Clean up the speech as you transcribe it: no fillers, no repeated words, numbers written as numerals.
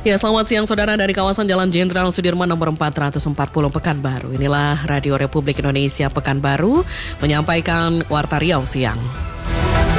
Ya, selamat siang saudara dari kawasan Jalan Jenderal Sudirman nomor 440 Pekanbaru. Inilah Radio Republik Indonesia Pekanbaru menyampaikan Warta Riau Siang.